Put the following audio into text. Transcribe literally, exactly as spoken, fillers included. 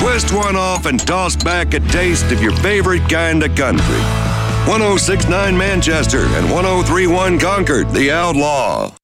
Twist one off and toss back a taste of your favorite kind of country. ten sixty-nine Manchester and ten thirty-one Concord, The Outlaw.